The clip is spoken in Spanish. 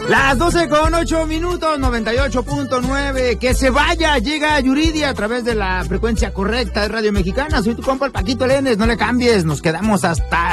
Las 12:08, 98.9. Que se vaya, llega Yuridia a través de la frecuencia correcta de Radio Mexicana. Soy tu compa el Paquito Lenes, no le cambies, nos quedamos hasta